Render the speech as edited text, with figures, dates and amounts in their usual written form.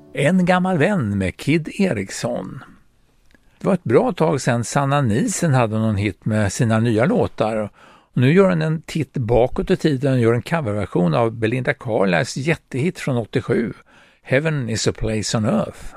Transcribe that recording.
En gammal vän med Kid Eriksson. Det var ett bra tag sedan Sanna Nielsen hade någon hit med sina nya låtar. Och nu gör hon en titt bakåt i tiden och gör en coverversion av Belinda Carlisles jättehit från 87, Heaven is a place on earth.